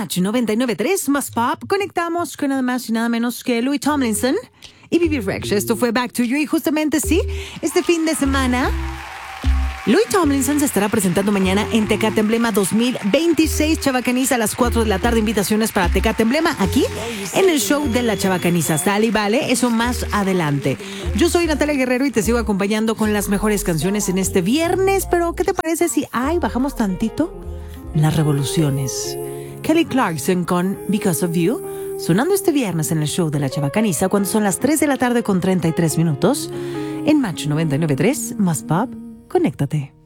Match 99.3 más Pop. Conectamos con nada más y nada menos que Louis Tomlinson y Bibi Rexha. Esto fue Back to You y justamente sí, este fin de semana Louis Tomlinson se estará presentando mañana en Tecate Emblema 2026. Chavacaniza a las 4 de la tarde. Invitaciones para Tecate Emblema aquí en el show de la Chavacaniza. Sale y vale, eso más adelante. Yo soy Natalia Guerrero y te sigo acompañando con las mejores canciones en este viernes. Pero, ¿qué te parece si bajamos tantito las revoluciones? Kelly Clarkson con Because of You, sonando este viernes en el show de la Chavacaniza cuando son las 3 de la tarde con 33 minutos en Match 99.3 más Pop. Conéctate.